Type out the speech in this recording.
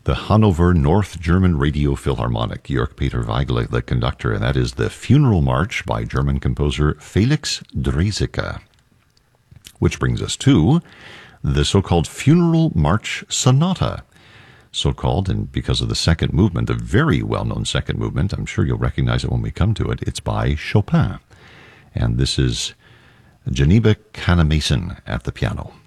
the Hanover North German Radio Philharmonic, Georg Peter Weigl, the conductor, and that is the Funeral March by German composer Felix Draeseke. Which brings us to the so-called Funeral March Sonata. So-called, and because of the second movement, the very well-known second movement, I'm sure you'll recognize it when we come to it, it's by Chopin. And this is Geneva Canemason at the piano.